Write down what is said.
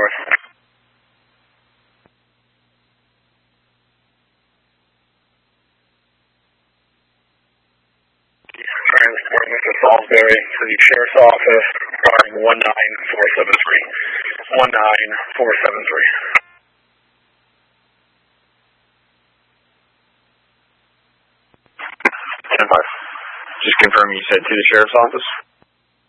north. Transport Mr. Salisbury to the Sheriff's Office regarding 19473. 19473. Just confirm you said to the Sheriff's Office?